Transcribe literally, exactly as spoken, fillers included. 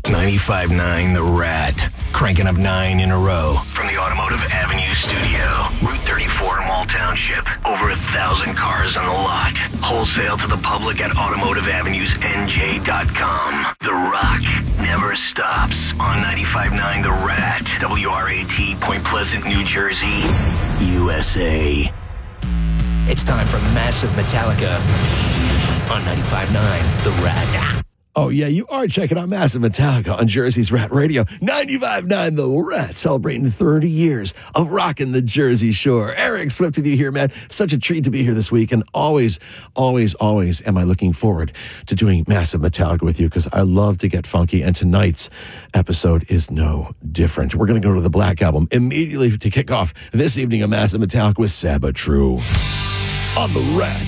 ninety-five point nine The Rat. Cranking up nine in a row. From the Automotive Avenue studio. Route thirty-four in Wall Township. Over a thousand cars on the lot. Wholesale to the public at automotive avenues n j dot com. The Rock never stops on ninety-five point nine The Rat. W R A T, Point Pleasant, New Jersey, U S A. It's time for Massive Metallica on ninety-five point nine The Rat. Oh, yeah, you are checking out Massive Metallica on Jersey's Rat Radio. ninety-five point nine The Rat, celebrating thirty years of rocking the Jersey Shore. Eric Swift with you here, man. Such a treat to be here this week. And always, always, always am I looking forward to doing Massive Metallica with you because I love to get funky. And tonight's episode is no different. We're going to go to the Black Album immediately to kick off this evening of Massive Metallica with Sabatru on The Rat.